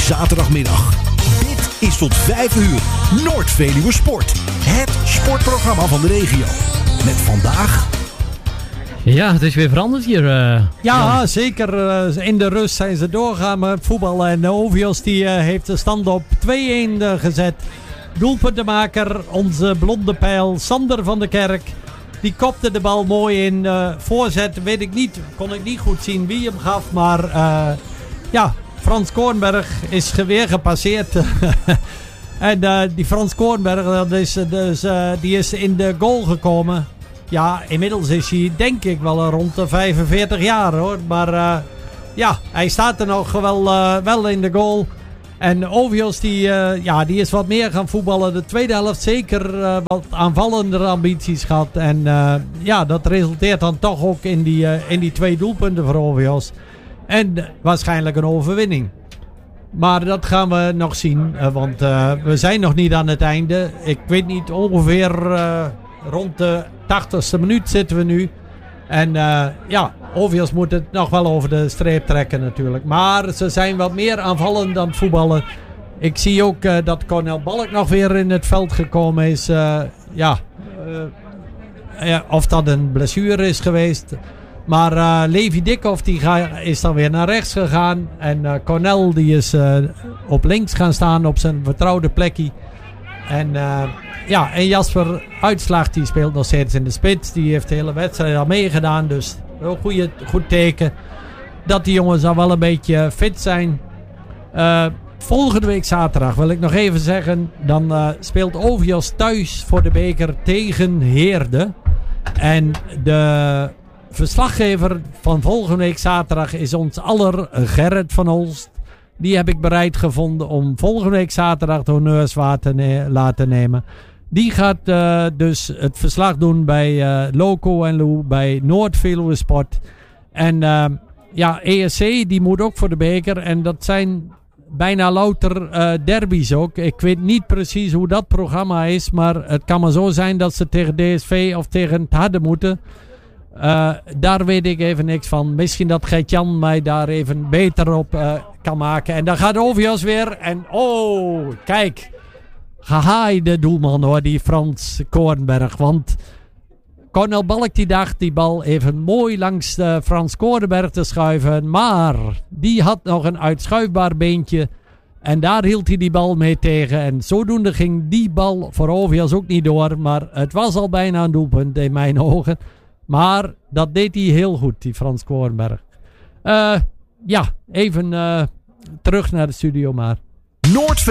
zaterdagmiddag. Dit is tot 5 uur Noord-Veluwe Sport. Het sportprogramma van de regio. Met vandaag... Ja, het is weer veranderd hier. Ja, zeker. In de rust zijn ze doorgaan met voetbal. En Ovios die heeft de stand op 2-1 gezet. Doelpuntenmaker, onze blonde pijl, Sander van de Kerk. Die kopte de bal mooi in. Voorzet, weet ik niet, kon ik niet goed zien wie hem gaf. Maar ja, Frans Koornberg is weer gepasseerd. En die Frans Koornberg, die is in de goal gekomen. Ja, inmiddels is hij denk ik wel rond de 45 jaar hoor. Maar ja, hij staat er nog wel in de goal. En Ovios die is wat meer gaan voetballen. De tweede helft zeker wat aanvallender ambities gehad. En ja, dat resulteert dan toch ook in die 2 doelpunten voor Ovios. En waarschijnlijk een overwinning. Maar dat gaan we nog zien. Want we zijn nog niet aan het einde. Ik weet niet, ongeveer rond de 80ste minuut zitten we nu. En ja, Ovios moet het nog wel over de streep trekken natuurlijk. Maar ze zijn wat meer aanvallend dan voetballen. Ik zie ook dat Cornel Balk nog weer in het veld gekomen is. Of dat een blessure is geweest. Maar Levi Dikhoff is dan weer naar rechts gegaan. En Cornel die is op links gaan staan op zijn vertrouwde plekje. En en Jasper Uitslag die speelt nog steeds in de spits. Die heeft de hele wedstrijd al meegedaan. Dus een goed teken dat die jongens al wel een beetje fit zijn. Volgende week zaterdag wil ik nog even zeggen. Dan speelt Ovios thuis voor de beker tegen Heerde. En de verslaggever van volgende week zaterdag is ons aller Gerrit van Olst. Die heb ik bereid gevonden om volgende week zaterdag de honneurs waar te laten nemen. Die gaat dus het verslag doen bij Loco en Lou, bij Noord-Veluwe Sport. En ESC die moet ook voor de beker. En dat zijn bijna louter derbies ook. Ik weet niet precies hoe dat programma is. Maar het kan maar zo zijn dat ze tegen DSV of tegen het Harde moeten. Daar weet ik even niks van. Misschien dat Gert-Jan mij daar even beter op kan maken. En dan gaat Ovios weer. En oh, kijk. Gehaaide doelman hoor, die Frans Koornberg. Want Cornel Balk die dacht die bal even mooi langs Frans Koornberg te schuiven. Maar die had nog een uitschuifbaar beentje. En daar hield hij die bal mee tegen. En zodoende ging die bal voor Ovios ook niet door. Maar het was al bijna een doelpunt in mijn ogen. Maar dat deed hij heel goed, die Frans Koornberg. Even terug naar de studio maar.